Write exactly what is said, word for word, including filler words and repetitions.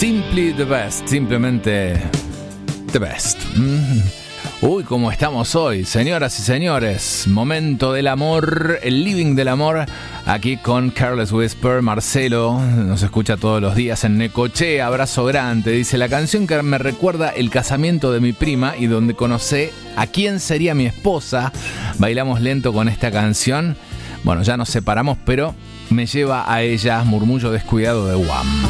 Simply the best, simplemente the best. Mm. Uy, cómo estamos hoy, señoras y señores. Momento del amor, el living del amor, aquí con Careless Whisper. Marcelo nos escucha todos los días en Necochea, abrazo grande. Dice, la canción que me recuerda el casamiento de mi prima y donde conocí a quién sería mi esposa. Bailamos lento con esta canción. Bueno, ya nos separamos, pero me lleva a ella, Murmullo descuidado de Wham.